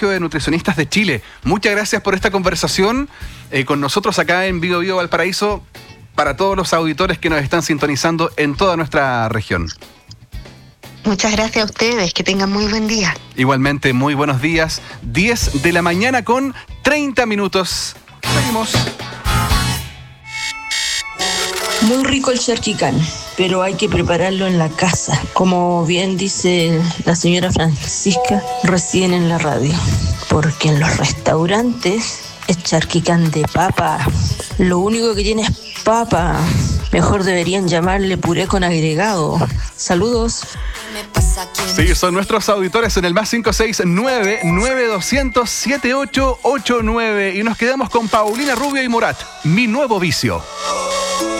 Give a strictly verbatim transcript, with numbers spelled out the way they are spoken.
Colegio de Nutricionistas de Chile. Muchas gracias por esta conversación eh, con nosotros acá en Bio Bio Valparaíso, para todos los auditores que nos están sintonizando en toda nuestra región. Muchas gracias a ustedes, que tengan muy buen día. Igualmente, muy buenos días. diez de la mañana con treinta minutos. Seguimos. Muy rico el charquicán, pero hay que prepararlo en la casa. Como bien dice la señora Francisca recién en la radio, porque en los restaurantes es charquicán de papa. Lo único que tiene es papa. Mejor deberían llamarle puré con agregado. Saludos. Sí, son nuestros auditores en el más cinco seis nueve, nueve dos cero cero, siete ocho ocho nueve. Y nos quedamos con Paulina Rubio y Morat, Mi Nuevo Vicio.